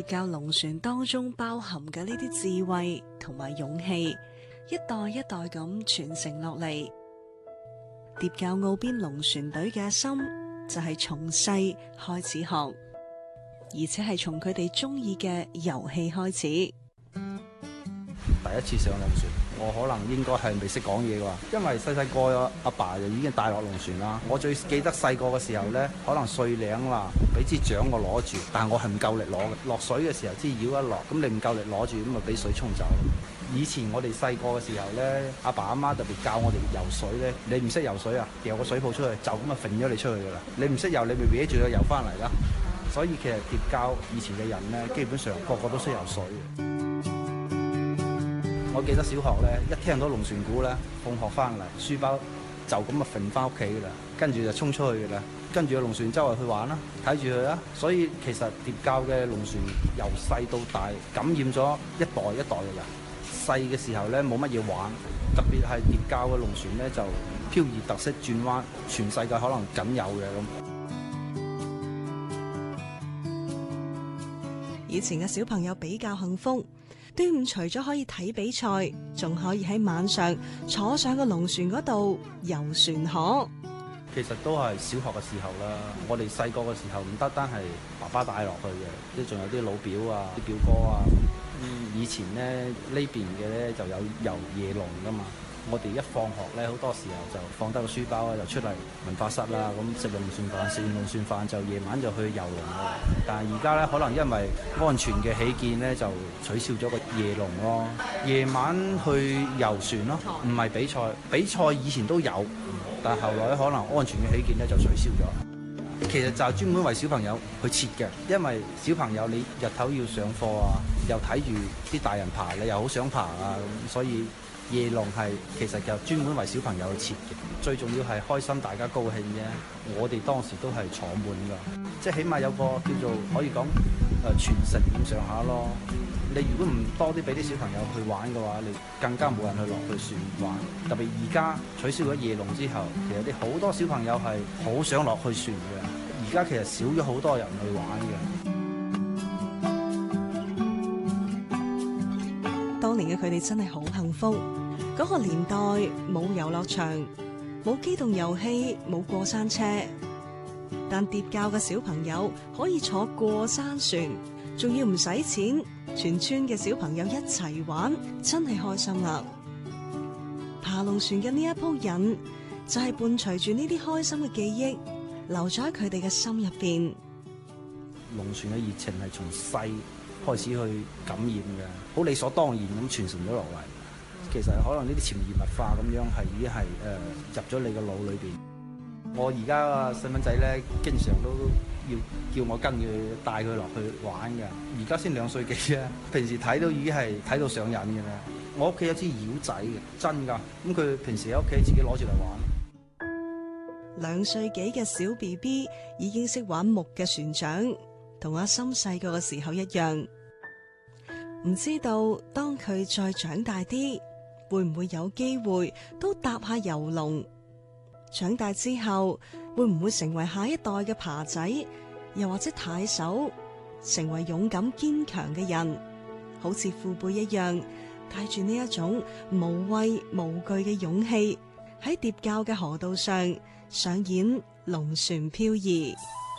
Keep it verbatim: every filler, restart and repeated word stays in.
疊教龍船當中包含嘅呢啲智慧同埋勇氣，一代一代咁傳承落嚟。疊教澳邊龍船隊嘅心就係從細開始學，而且係從佢哋中意嘅遊戲開始。 第一次上龍船，我可能應該係未識講嘢啩，因為細細個阿爸就已經帶落龍船啦。我最記得細個嘅時候呢，可能碎領啦，俾支槳我攞住，但係我係唔夠力攞嘅。落水嘅時候支繞一落，咁你唔夠力攞住，咁咪俾水沖走。以前我哋細個嘅時候呢，阿爸阿媽特別教我哋游水呢，你唔識游水啊，掉個水泡出去就咁啊揈咗你出去噶啦。你唔識游，你咪搲住佢游翻嚟啦。所以其實疊教以前嘅人呢，基本上個個都識游水嘅。我記得小學咧，一聽到龍船鼓咧，放學翻嚟，書包就咁啊揈翻屋企噶啦，跟住就衝出去噶啦，跟住個龍船周圍去玩啦，睇住佢啦。所以其實疊教嘅龍船由細到大感染咗一代一代嘅人。細嘅時候咧冇乜嘢玩，特別係疊教嘅龍船咧就漂移特色轉彎，全世界可能僅有嘅咁。 以前嘅小朋友比較幸福。端午除咗可以睇比賽，仲可以喺晚上坐上個龍船嗰度遊船河。 其實都係小學嘅時候啦，我哋細個嘅時候唔單單係爸爸帶落去嘅，即係仲有啲老表啊、啲表哥啊。嗯，以前咧呢邊嘅咧就有遊夜龍噶嘛。我哋一放學咧，好多時候就放低個書包啊，就出嚟文化室啦，咁食龍船飯，食完龍船飯就夜晚就去遊龍啦。但係而家咧，可能因為安全嘅起見咧，就取消咗個夜龍咯。夜晚去遊船咯，唔係比賽。比賽以前都有，但係後來可能安全嘅起見咧就取消咗。其實就係專門為小朋友去設嘅，因為小朋友你日頭要上課啊，又睇住啲大人爬，你又好想爬啊，咁所以。夜龍係其實就專門為小朋友去設嘅，最重要係開心，大家高興啫。我哋當時都係坐滿㗎，即係起碼有個叫做可以講誒、呃、傳承咁上下咯。你如果唔多啲俾啲小朋友去玩嘅話，你更加冇人去落去船玩。特別而家取消咗夜龍之後，其實啲好多小朋友係好想落去船嘅。而家其實少咗好多人去玩嘅。當年嘅佢哋真係好幸福。嗰個年代冇遊樂場，冇機動遊戲，冇過山車，但疊教嘅小朋友可以坐過山船，仲要唔使錢，全村嘅小朋友一齊玩，真係開心啊！爬龍船嘅呢一鋪癮，就係伴隨住呢啲開心嘅記憶，留咗喺佢哋嘅心入邊。 龍船嘅熱情係從細開始去感染嘅，好理所當然咁傳承咗落嚟。其實可能呢啲潛移默化咁樣係已經係誒、呃、入咗你個腦裏邊。我而家個細蚊仔咧，經常都要叫我跟佢帶佢落去玩嘅。而家先兩歲幾啊，平時睇都已經係睇到上癮嘅啦。我屋企有支繞仔嘅，真㗎。咁佢平時喺屋企自己攞住嚟玩。 兩歲幾嘅小 B B 已經識玩木嘅船槳，同阿心細個嘅時候一樣。唔知道當佢再長大啲，會唔會有機會都搭下遊龍？長大之後會唔會成為下一代嘅爬仔，又或者太守，成為勇敢堅強嘅人，好似父輩一樣，帶住呢一種無畏無懼嘅勇氣，喺疊教嘅河道上上演龍船漂移。